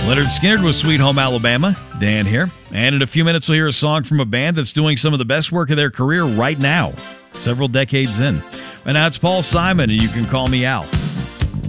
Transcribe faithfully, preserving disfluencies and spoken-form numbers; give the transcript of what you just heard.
Leonard Skinner with Sweet Home Alabama. Dan here. And in a few minutes, we'll hear a song from a band that's doing some of the best work of their career right now, several decades in. And now it's Paul Simon, and You Can Call Me Al.